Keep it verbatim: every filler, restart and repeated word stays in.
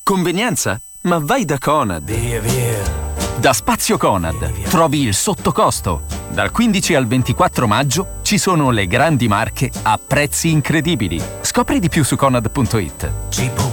Convenienza? Ma vai da Conad. Via, via. Da Spazio Conad trovi il sottocosto. Dal quindici al ventiquattro maggio ci sono le grandi marche a prezzi incredibili. Scopri di più su conad punto it. Ci